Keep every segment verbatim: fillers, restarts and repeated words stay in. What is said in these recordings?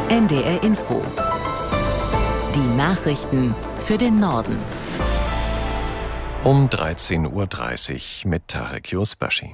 N D R Info. Die Nachrichten für den Norden. Um dreizehn Uhr dreißig mit Tarek Yusbashi.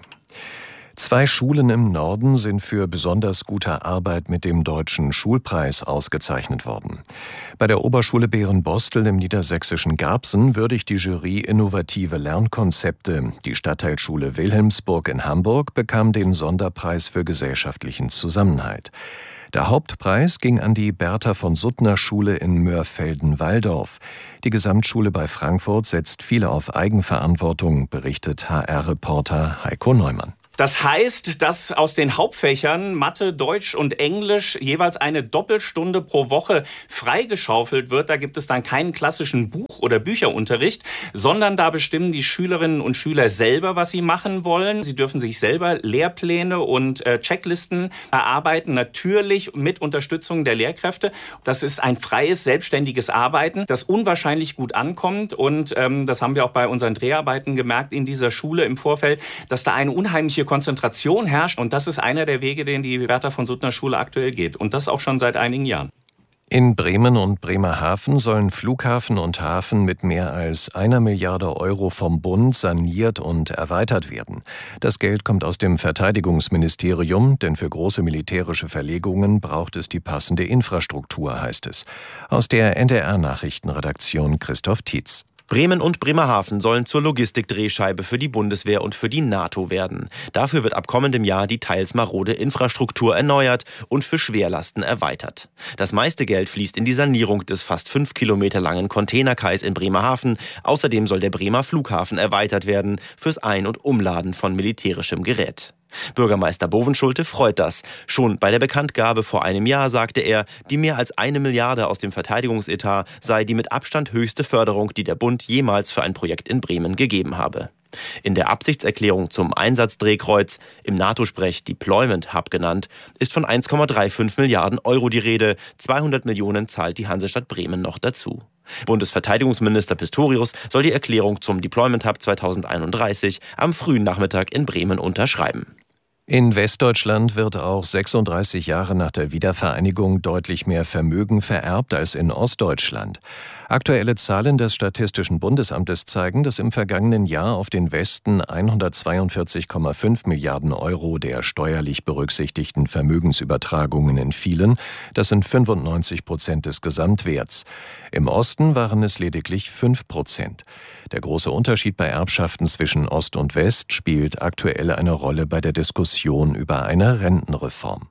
Zwei Schulen im Norden sind für besonders gute Arbeit mit dem Deutschen Schulpreis ausgezeichnet worden. Bei der Oberschule Bärenbostel im niedersächsischen Garbsen würdigt die Jury innovative Lernkonzepte. Die Stadtteilschule Wilhelmsburg in Hamburg bekam den Sonderpreis für gesellschaftlichen Zusammenhalt. Der Hauptpreis ging an die Bertha-von-Suttner-Schule in Mörfelden-Walldorf. Die Gesamtschule bei Frankfurt setzt viele auf Eigenverantwortung, berichtet H R-Reporter Heiko Neumann. Das heißt, dass aus den Hauptfächern Mathe, Deutsch und Englisch jeweils eine Doppelstunde pro Woche freigeschaufelt wird. Da gibt es dann keinen klassischen Buch- oder Bücherunterricht, sondern da bestimmen die Schülerinnen und Schüler selber, was sie machen wollen. Sie dürfen sich selber Lehrpläne und äh, Checklisten erarbeiten, natürlich mit Unterstützung der Lehrkräfte. Das ist ein freies, selbstständiges Arbeiten, das unwahrscheinlich gut ankommt. Und ähm, das haben wir auch bei unseren Dreharbeiten gemerkt in dieser Schule im Vorfeld, dass da eine unheimliche Konzentration herrscht. Und das ist einer der Wege, den die Bertha-von-Suttner-Schule aktuell geht. Und das auch schon seit einigen Jahren. In Bremen und Bremerhaven sollen Flughafen und Hafen mit mehr als einer Milliarde Euro vom Bund saniert und erweitert werden. Das Geld kommt aus dem Verteidigungsministerium, denn für große militärische Verlegungen braucht es die passende Infrastruktur, heißt es. Aus der N D R-Nachrichtenredaktion Christoph Tietz. Bremen und Bremerhaven sollen zur Logistikdrehscheibe für die Bundeswehr und für die NATO werden. Dafür wird ab kommendem Jahr die teils marode Infrastruktur erneuert und für Schwerlasten erweitert. Das meiste Geld fließt in die Sanierung des fast fünf Kilometer langen Containerkais in Bremerhaven. Außerdem soll der Bremer Flughafen erweitert werden fürs Ein- und Umladen von militärischem Gerät. Bürgermeister Bovenschulte freut das. Schon bei der Bekanntgabe vor einem Jahr sagte er, die mehr als eine Milliarde aus dem Verteidigungsetat sei die mit Abstand höchste Förderung, die der Bund jemals für ein Projekt in Bremen gegeben habe. In der Absichtserklärung zum Einsatzdrehkreuz, im NATO-Sprech Deployment Hub genannt, ist von eins Komma fünfunddreißig Milliarden Euro die Rede. zweihundert Millionen zahlt die Hansestadt Bremen noch dazu. Bundesverteidigungsminister Pistorius soll die Erklärung zum Deployment Hub zweitausendeinunddreißig am frühen Nachmittag in Bremen unterschreiben. In Westdeutschland wird auch sechsunddreißig Jahre nach der Wiedervereinigung deutlich mehr Vermögen vererbt als in Ostdeutschland. Aktuelle Zahlen des Statistischen Bundesamtes zeigen, dass im vergangenen Jahr auf den Westen hundertzweiundvierzig Komma fünf Milliarden Euro der steuerlich berücksichtigten Vermögensübertragungen entfielen. Das sind fünfundneunzig Prozent des Gesamtwerts. Im Osten waren es lediglich fünf Prozent. Der große Unterschied bei Erbschaften zwischen Ost und West spielt aktuell eine Rolle bei der Diskussion über eine Rentenreform.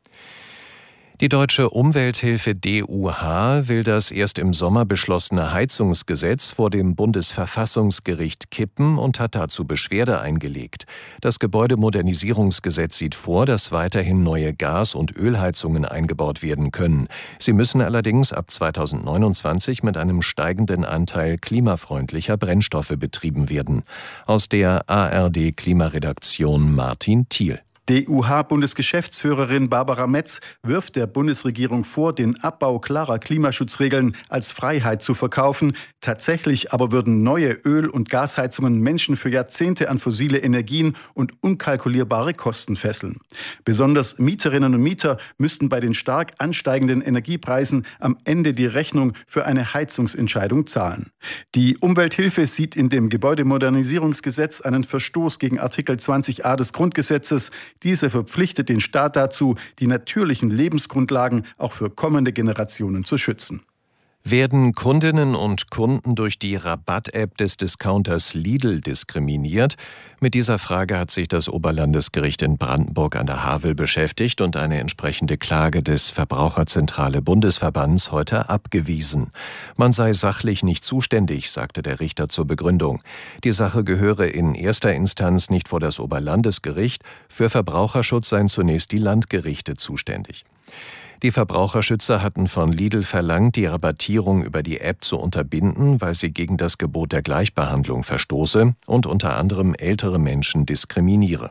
Die deutsche Umwelthilfe D U H will das erst im Sommer beschlossene Heizungsgesetz vor dem Bundesverfassungsgericht kippen und hat dazu Beschwerde eingelegt. Das Gebäudemodernisierungsgesetz sieht vor, dass weiterhin neue Gas- und Ölheizungen eingebaut werden können. Sie müssen allerdings ab zweitausendneunundzwanzig mit einem steigenden Anteil klimafreundlicher Brennstoffe betrieben werden. Aus der A R D-Klimaredaktion Martin Thiel. D U H-Bundesgeschäftsführerin Barbara Metz wirft der Bundesregierung vor, den Abbau klarer Klimaschutzregeln als Freiheit zu verkaufen. Tatsächlich aber würden neue Öl- und Gasheizungen Menschen für Jahrzehnte an fossile Energien und unkalkulierbare Kosten fesseln. Besonders Mieterinnen und Mieter müssten bei den stark ansteigenden Energiepreisen am Ende die Rechnung für eine Heizungsentscheidung zahlen. Die Umwelthilfe sieht in dem Gebäudemodernisierungsgesetz einen Verstoß gegen Artikel zwanzig a des Grundgesetzes. Diese verpflichtet den Staat dazu, die natürlichen Lebensgrundlagen auch für kommende Generationen zu schützen. Werden Kundinnen und Kunden durch die Rabatt-App des Discounters Lidl diskriminiert? Mit dieser Frage hat sich das Oberlandesgericht in Brandenburg an der Havel beschäftigt und eine entsprechende Klage des Verbraucherzentrale Bundesverbands heute abgewiesen. Man sei sachlich nicht zuständig, sagte der Richter zur Begründung. Die Sache gehöre in erster Instanz nicht vor das Oberlandesgericht. Für Verbraucherschutz seien zunächst die Landgerichte zuständig. Die Verbraucherschützer hatten von Lidl verlangt, die Rabattierung über die App zu unterbinden, weil sie gegen das Gebot der Gleichbehandlung verstoße und unter anderem ältere Menschen diskriminiere.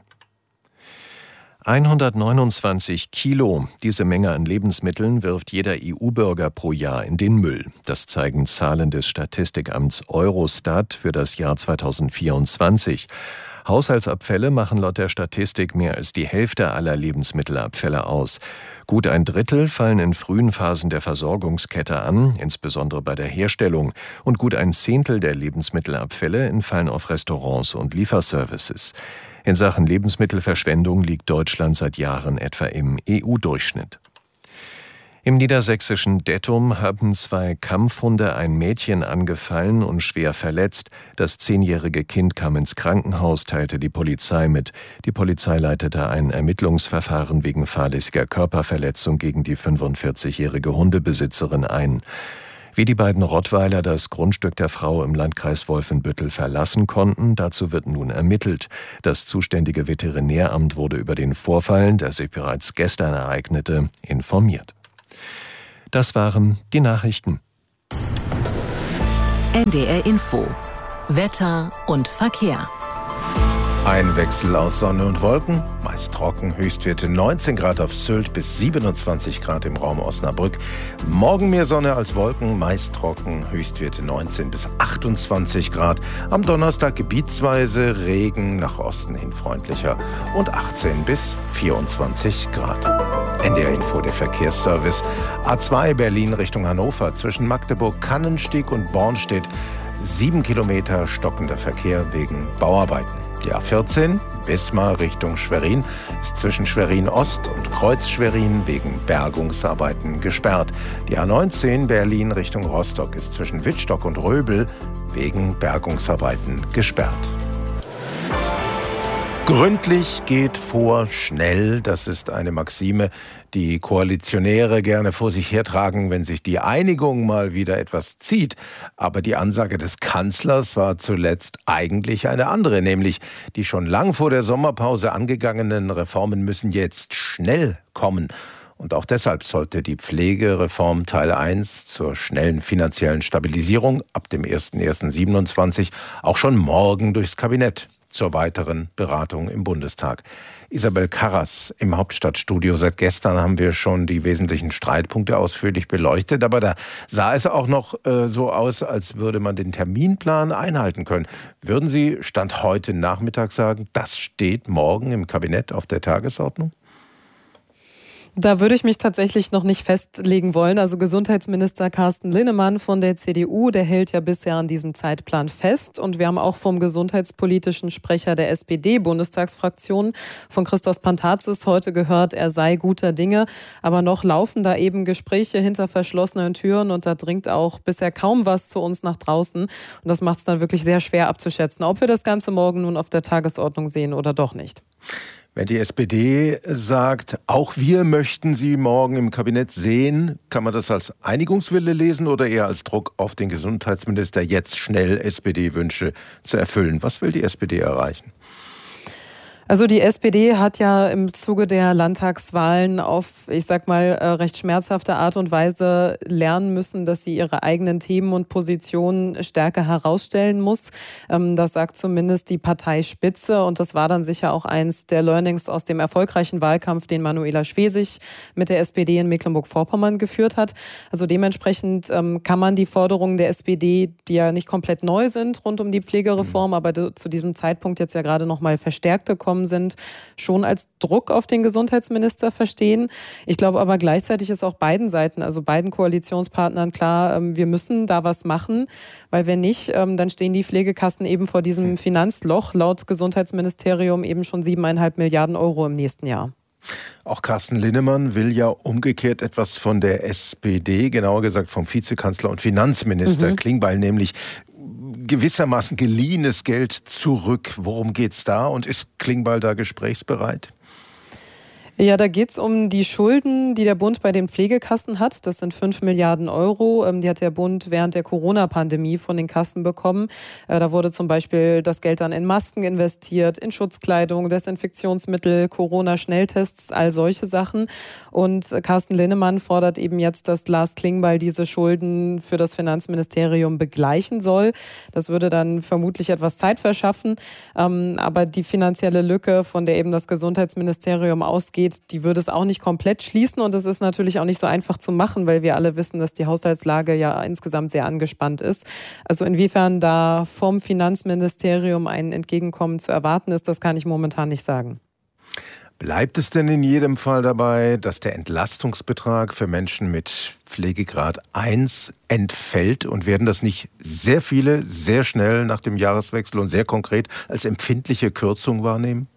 hundertneunundzwanzig Kilo, diese Menge an Lebensmitteln wirft jeder E U-Bürger pro Jahr in den Müll. Das zeigen Zahlen des Statistikamts Eurostat für das Jahr zweitausendvierundzwanzig. Haushaltsabfälle machen laut der Statistik mehr als die Hälfte aller Lebensmittelabfälle aus. Gut ein Drittel fallen in frühen Phasen der Versorgungskette an, insbesondere bei der Herstellung, und gut ein Zehntel der Lebensmittelabfälle entfallen auf Restaurants und Lieferservices. In Sachen Lebensmittelverschwendung liegt Deutschland seit Jahren etwa im E U-Durchschnitt. Im niedersächsischen Dettum haben zwei Kampfhunde ein Mädchen angefallen und schwer verletzt. Das zehnjährige Kind kam ins Krankenhaus, teilte die Polizei mit. Die Polizei leitete ein Ermittlungsverfahren wegen fahrlässiger Körperverletzung gegen die fünfundvierzigjährige Hundebesitzerin ein. Wie die beiden Rottweiler das Grundstück der Frau im Landkreis Wolfenbüttel verlassen konnten, dazu wird nun ermittelt. Das zuständige Veterinäramt wurde über den Vorfall, der sich bereits gestern ereignete, informiert. Das waren die Nachrichten. N D R Info. Wetter und Verkehr. Ein Wechsel aus Sonne und Wolken, meist trocken, Höchstwerte neunzehn Grad auf Sylt bis siebenundzwanzig Grad im Raum Osnabrück. Morgen mehr Sonne als Wolken, meist trocken, Höchstwerte neunzehn bis achtundzwanzig Grad. Am Donnerstag gebietsweise Regen, nach Osten hin freundlicher und achtzehn bis vierundzwanzig Grad. N D R Info, der Verkehrsservice. A zwei Berlin Richtung Hannover zwischen Magdeburg, Kannensteg und Bornstedt. Sieben Kilometer stockender Verkehr wegen Bauarbeiten. Die A vierzehn, Wismar Richtung Schwerin, ist zwischen Schwerin Ost und Kreuz Schwerin wegen Bergungsarbeiten gesperrt. Die A neunzehn, Berlin Richtung Rostock, ist zwischen Wittstock und Röbel wegen Bergungsarbeiten gesperrt. Gründlich geht vor schnell. Das ist eine Maxime, die Koalitionäre gerne vor sich hertragen, wenn sich die Einigung mal wieder etwas zieht. Aber die Ansage des Kanzlers war zuletzt eigentlich eine andere, nämlich die schon lang vor der Sommerpause angegangenen Reformen müssen jetzt schnell kommen. Und auch deshalb sollte die Pflegereform Teil eins zur schnellen finanziellen Stabilisierung ab dem erster erster siebenundzwanzig auch schon morgen durchs Kabinett zur weiteren Beratung im Bundestag. Isabel Karras im Hauptstadtstudio. Seit gestern haben wir schon die wesentlichen Streitpunkte ausführlich beleuchtet, aber da sah es auch noch äh, so aus, als würde man den Terminplan einhalten können. Würden Sie Stand heute Nachmittag sagen, das steht morgen im Kabinett auf der Tagesordnung? Da würde ich mich tatsächlich noch nicht festlegen wollen. Also Gesundheitsminister Carsten Linnemann von der C D U, der hält ja bisher an diesem Zeitplan fest. Und wir haben auch vom gesundheitspolitischen Sprecher der S P D-Bundestagsfraktion, von Christos Pantazis, heute gehört, er sei guter Dinge. Aber noch laufen da eben Gespräche hinter verschlossenen Türen und da dringt auch bisher kaum was zu uns nach draußen. Und das macht es dann wirklich sehr schwer abzuschätzen, ob wir das Ganze morgen nun auf der Tagesordnung sehen oder doch nicht. Wenn die S P D sagt, auch wir möchten sie morgen im Kabinett sehen, kann man das als Einigungswille lesen oder eher als Druck auf den Gesundheitsminister, jetzt schnell S P D-Wünsche zu erfüllen? Was will die S P D erreichen? Also die S P D hat ja im Zuge der Landtagswahlen auf, ich sag mal, recht schmerzhafte Art und Weise lernen müssen, dass sie ihre eigenen Themen und Positionen stärker herausstellen muss. Das sagt zumindest die Parteispitze und das war dann sicher auch eins der Learnings aus dem erfolgreichen Wahlkampf, den Manuela Schwesig mit der S P D in Mecklenburg-Vorpommern geführt hat. Also dementsprechend kann man die Forderungen der S P D, die ja nicht komplett neu sind rund um die Pflegereform, aber zu diesem Zeitpunkt jetzt ja gerade noch mal verstärkt gekommen sind, schon als Druck auf den Gesundheitsminister verstehen. Ich glaube aber gleichzeitig ist auch beiden Seiten, also beiden Koalitionspartnern klar, wir müssen da was machen, weil wenn nicht, dann stehen die Pflegekassen eben vor diesem Finanzloch, laut Gesundheitsministerium eben schon siebeneinhalb Milliarden Euro im nächsten Jahr. Auch Carsten Linnemann will ja umgekehrt etwas von der S P D, genauer gesagt vom Vizekanzler und Finanzminister mhm. Klingbeil, nämlich gewissermaßen geliehenes Geld zurück. Worum geht's da und ist Klingbeil da gesprächsbereit? Ja, da geht's um die Schulden, die der Bund bei den Pflegekassen hat. Das sind fünf Milliarden Euro. Die hat der Bund während der Corona-Pandemie von den Kassen bekommen. Da wurde zum Beispiel das Geld dann in Masken investiert, in Schutzkleidung, Desinfektionsmittel, Corona-Schnelltests, all solche Sachen. Und Carsten Linnemann fordert eben jetzt, dass Lars Klingbeil diese Schulden für das Finanzministerium begleichen soll. Das würde dann vermutlich etwas Zeit verschaffen. Aber die finanzielle Lücke, von der eben das Gesundheitsministerium ausgeht, angeht, die würde es auch nicht komplett schließen. Und es ist natürlich auch nicht so einfach zu machen, weil wir alle wissen, dass die Haushaltslage ja insgesamt sehr angespannt ist. Also inwiefern da vom Finanzministerium ein Entgegenkommen zu erwarten ist, das kann ich momentan nicht sagen. Bleibt es denn in jedem Fall dabei, dass der Entlastungsbetrag für Menschen mit Pflegegrad eins entfällt und werden das nicht sehr viele sehr schnell nach dem Jahreswechsel und sehr konkret als empfindliche Kürzung wahrnehmen?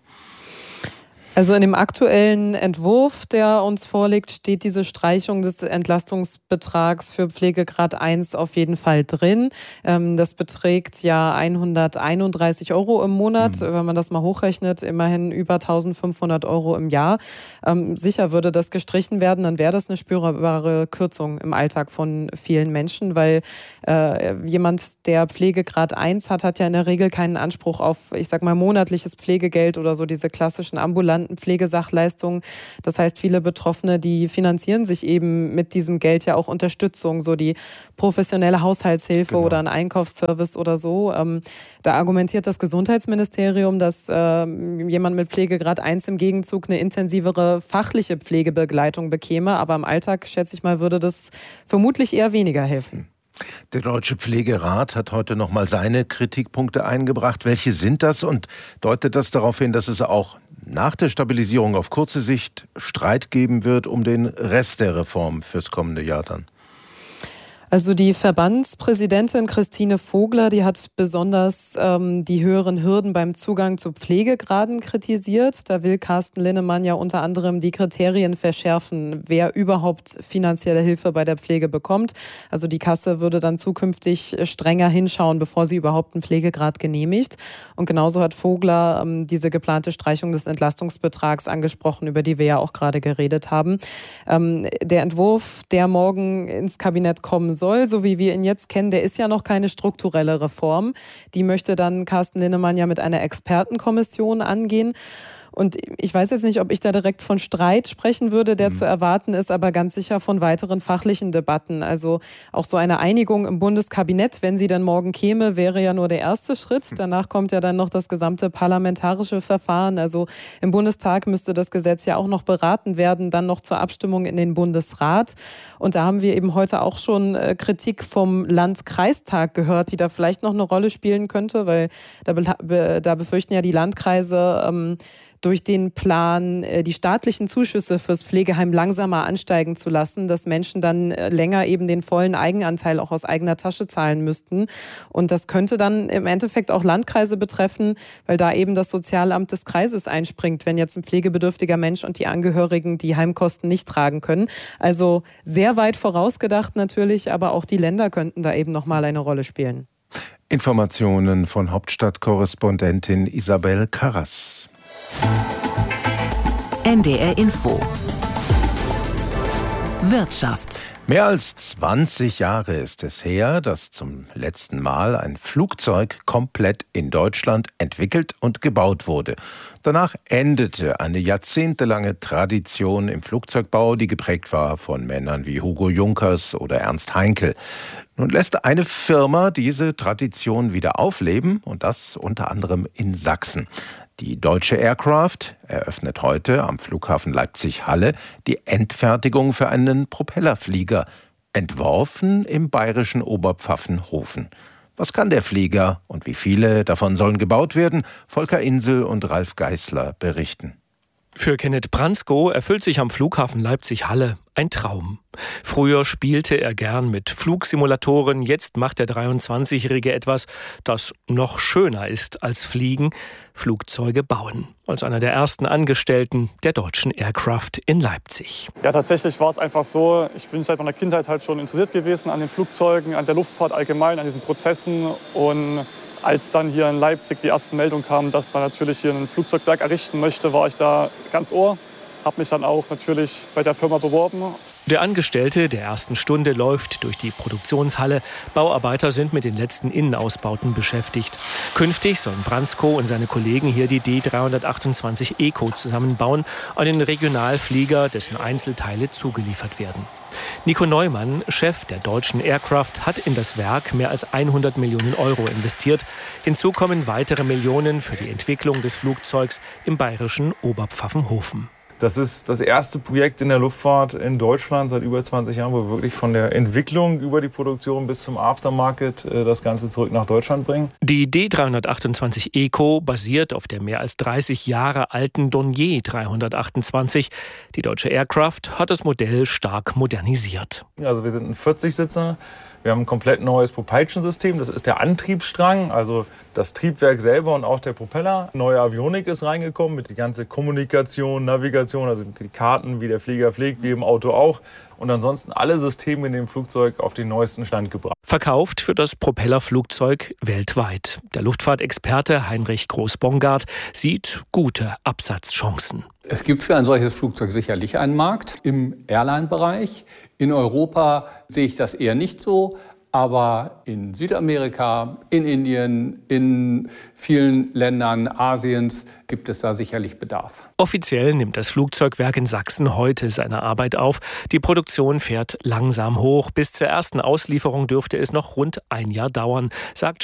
Also in dem aktuellen Entwurf, der uns vorliegt, steht diese Streichung des Entlastungsbetrags für Pflegegrad eins auf jeden Fall drin. Das beträgt ja hunderteinunddreißig Euro im Monat, mhm. wenn man das mal hochrechnet, immerhin über eintausendfünfhundert Euro im Jahr. Sicher würde das gestrichen werden, dann wäre das eine spürbare Kürzung im Alltag von vielen Menschen, weil äh, jemand, der Pflegegrad eins hat, hat ja in der Regel keinen Anspruch auf, ich sag mal, monatliches Pflegegeld oder so diese klassischen ambulanten Pflegesachleistungen. Das heißt, viele Betroffene, die finanzieren sich eben mit diesem Geld ja auch Unterstützung, so die professionelle Haushaltshilfe genau. oder ein Einkaufsservice oder so. Ähm, da argumentiert das Gesundheitsministerium, dass äh, jemand mit Pflegegrad eins im Gegenzug eine intensivere fachliche Pflegebegleitung bekäme. Aber im Alltag, schätze ich mal, würde das vermutlich eher weniger helfen. Der Deutsche Pflegerat hat heute noch mal seine Kritikpunkte eingebracht. Welche sind das und deutet das darauf hin, dass es auch nach der Stabilisierung auf kurze Sicht Streit geben wird um den Rest der Reform fürs kommende Jahr dann? Also die Verbandspräsidentin Christine Vogler, die hat besonders ähm, die höheren Hürden beim Zugang zu Pflegegraden kritisiert. Da will Carsten Linnemann ja unter anderem die Kriterien verschärfen, wer überhaupt finanzielle Hilfe bei der Pflege bekommt. Also die Kasse würde dann zukünftig strenger hinschauen, bevor sie überhaupt einen Pflegegrad genehmigt. Und genauso hat Vogler ähm, diese geplante Streichung des Entlastungsbetrags angesprochen, über die wir ja auch gerade geredet haben. Ähm, der Entwurf, der morgen ins Kabinett kommen soll, so wie wir ihn jetzt kennen, der ist ja noch keine strukturelle Reform. Die möchte dann Carsten Linnemann ja mit einer Expertenkommission angehen. Und ich weiß jetzt nicht, ob ich da direkt von Streit sprechen würde, der mhm. zu erwarten ist, aber ganz sicher von weiteren fachlichen Debatten. Also auch so eine Einigung im Bundeskabinett, wenn sie dann morgen käme, wäre ja nur der erste Schritt. Danach kommt ja dann noch das gesamte parlamentarische Verfahren. Also im Bundestag müsste das Gesetz ja auch noch beraten werden, dann noch zur Abstimmung in den Bundesrat. Und da haben wir eben heute auch schon Kritik vom Landkreistag gehört, die da vielleicht noch eine Rolle spielen könnte, weil da, be- da befürchten ja die Landkreise, ähm, durch den Plan, die staatlichen Zuschüsse fürs Pflegeheim langsamer ansteigen zu lassen, dass Menschen dann länger eben den vollen Eigenanteil auch aus eigener Tasche zahlen müssten. Und das könnte dann im Endeffekt auch Landkreise betreffen, weil da eben das Sozialamt des Kreises einspringt, wenn jetzt ein pflegebedürftiger Mensch und die Angehörigen die Heimkosten nicht tragen können. Also sehr weit vorausgedacht natürlich, aber auch die Länder könnten da eben nochmal eine Rolle spielen. Informationen von Hauptstadtkorrespondentin Isabel Karras. N D R Info. Wirtschaft. Mehr als zwanzig Jahre ist es her, dass zum letzten Mal ein Flugzeug komplett in Deutschland entwickelt und gebaut wurde. Danach endete eine jahrzehntelange Tradition im Flugzeugbau, die geprägt war von Männern wie Hugo Junkers oder Ernst Heinkel. Nun lässt eine Firma diese Tradition wieder aufleben und das unter anderem in Sachsen. Die Deutsche Aircraft eröffnet heute am Flughafen Leipzig-Halle die Endfertigung für einen Propellerflieger, entworfen im bayerischen Oberpfaffenhofen. Was kann der Flieger und wie viele davon sollen gebaut werden? Volker Insel und Ralf Geißler berichten. Für Kenneth Bransko erfüllt sich am Flughafen Leipzig-Halle ein Traum. Früher spielte er gern mit Flugsimulatoren, jetzt macht der dreiundzwanzigjährige etwas, das noch schöner ist als Fliegen, Flugzeuge bauen. Als einer der ersten Angestellten der Deutschen Aircraft in Leipzig. Ja, tatsächlich war es einfach so, ich bin seit meiner Kindheit halt schon interessiert gewesen an den Flugzeugen, an der Luftfahrt allgemein, an diesen Prozessen. Und als dann hier in Leipzig die ersten Meldungen kamen, dass man natürlich hier ein Flugzeugwerk errichten möchte, war ich da ganz ohr. Habe mich dann auch natürlich bei der Firma beworben. Der Angestellte der ersten Stunde läuft durch die Produktionshalle. Bauarbeiter sind mit den letzten Innenausbauten beschäftigt. Künftig sollen Bransko und seine Kollegen hier die D dreihundertachtundzwanzig Eco zusammenbauen, einen Regionalflieger, dessen Einzelteile zugeliefert werden. Nico Neumann, Chef der Deutschen Aircraft, hat in das Werk mehr als hundert Millionen Euro investiert. Hinzu kommen weitere Millionen für die Entwicklung des Flugzeugs im bayerischen Oberpfaffenhofen. Das ist das erste Projekt in der Luftfahrt in Deutschland seit über zwanzig Jahren, wo wir wirklich von der Entwicklung über die Produktion bis zum Aftermarket das Ganze zurück nach Deutschland bringen. Die D dreihundertachtundzwanzig Eco basiert auf der mehr als dreißig Jahre alten Dornier dreihundertachtundzwanzig. Die Deutsche Aircraft hat das Modell stark modernisiert. Also wir sind ein vierzig-Sitzer. Wir haben ein komplett neues Propulsion-System. Das ist der Antriebsstrang, also das Triebwerk selber und auch der Propeller. Neue Avionik ist reingekommen mit die ganze Kommunikation, Navigation, also die Karten, wie der Flieger fliegt, wie im Auto auch. Und ansonsten alle Systeme in dem Flugzeug auf den neuesten Stand gebracht. Verkauft für das Propellerflugzeug weltweit. Der Luftfahrtexperte Heinrich Groß-Bongard sieht gute Absatzchancen. Es gibt für ein solches Flugzeug sicherlich einen Markt im Airline-Bereich. In Europa sehe ich das eher nicht so. Aber in Südamerika, in Indien, in vielen Ländern Asiens gibt es da sicherlich Bedarf. Offiziell nimmt das Flugzeugwerk in Sachsen heute seine Arbeit auf. Die Produktion fährt langsam hoch. Bis zur ersten Auslieferung dürfte es noch rund ein Jahr dauern, sagt